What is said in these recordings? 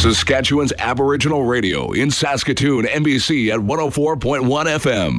Saskatchewan's Aboriginal Radio in Saskatoon, NBC at 104.1 FM.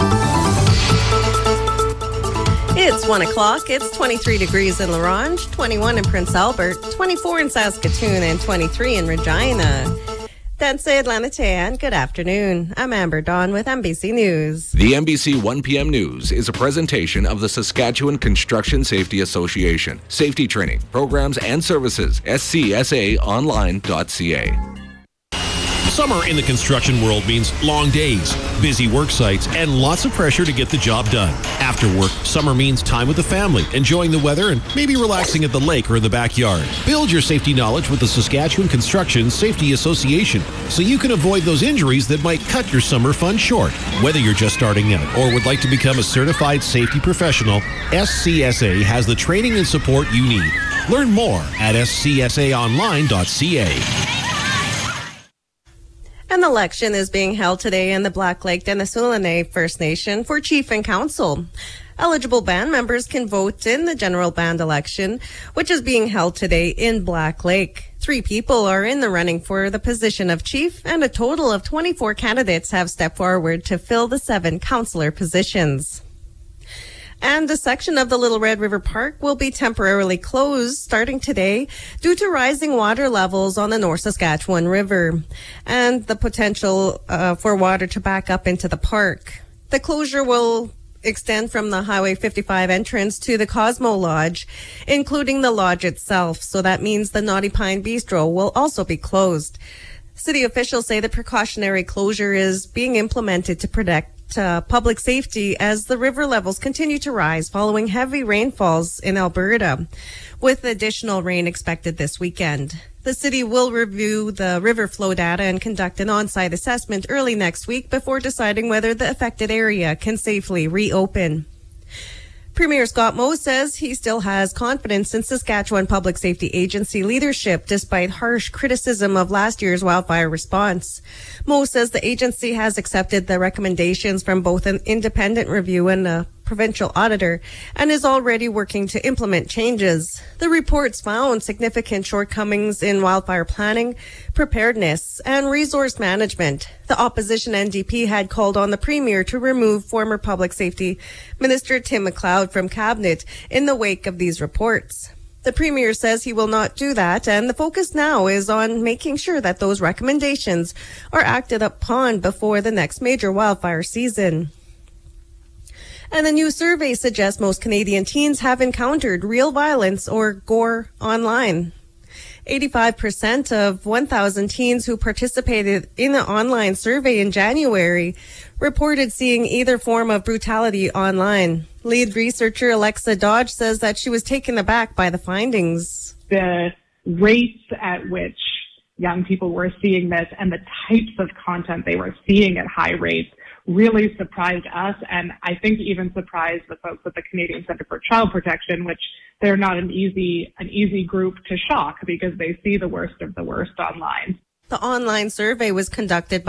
It's 1 o'clock. It's 23 degrees in La Ronge, 21 in Prince Albert, 24 in Saskatoon, and 23 in Regina. That's Atlanta. Good afternoon. I'm Amber Dawn with NBC News. The NBC 1 p.m. News is a presentation of the Saskatchewan Construction Safety Association. Safety training, programs, and services. scsaonline.ca. Summer in the construction world means long days, busy work sites, and lots of pressure to get the job done. After work, summer means time with the family, enjoying the weather, and maybe relaxing at the lake or in the backyard. Build your safety knowledge with the Saskatchewan Construction Safety Association so you can avoid those injuries that might cut your summer fun short. Whether you're just starting out or would like to become a certified safety professional, SCSA has the training and support you need. Learn more at scsaonline.ca. An election is being held today in the Black Lake Denisolanay First Nation for Chief and Council. Eligible band members can vote in the general band election, which is being held today in Black Lake. 3 people are in the running for the position of chief, and a total of 24 candidates have stepped forward to fill the 7 councillor positions. And a section of the Little Red River Park will be temporarily closed starting today due to rising water levels on the North Saskatchewan River and the potential for water to back up into the park. The closure will extend from the Highway 55 entrance to the Cosmo Lodge, including the lodge itself. So that means the Naughty Pine Bistro will also be closed. City officials say the precautionary closure is being implemented to protect public safety as the river levels continue to rise following heavy rainfalls in Alberta, with additional rain expected this weekend. The city will review the river flow data and conduct an on-site assessment early next week before deciding whether the affected area can safely reopen. Premier Scott Moe says he still has confidence in Saskatchewan Public Safety Agency leadership despite harsh criticism of last year's wildfire response. Moe says the agency has accepted the recommendations from both an independent review and a provincial auditor and is already working to implement changes. The reports found significant shortcomings in wildfire planning, preparedness, and resource management. The opposition NDP had called on the Premier to remove former Public Safety Minister Tim McLeod from Cabinet in the wake of these reports. The Premier says he will not do that, and the focus now is on making sure that those recommendations are acted upon before the next major wildfire season. And a new survey suggests most Canadian teens have encountered real violence or gore online. 85% of 1,000 teens who participated in the online survey in January reported seeing either form of brutality online. Lead researcher Alexa Dodge says that she was taken aback by the findings. The rates at which young people were seeing this and the types of content they were seeing at high rates really surprised us, and I think even surprised the folks at the Canadian Centre for Child Protection, which they're not an easy group to shock because they see the worst of the worst online. The online survey was conducted by